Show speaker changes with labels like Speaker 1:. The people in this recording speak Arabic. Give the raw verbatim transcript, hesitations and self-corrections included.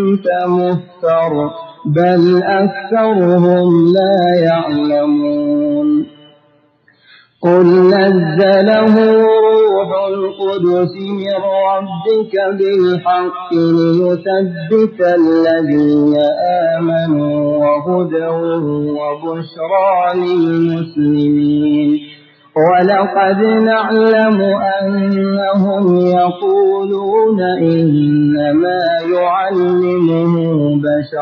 Speaker 1: كنت مفتر بل أكثرهم لا يعلمون قل نزله روح القدس من ربك بالحق ليثبت الذين آمنوا وهدى وبشرى للمسلمين ولقد نعلم أنهم يقولون إنما يعلمه بشر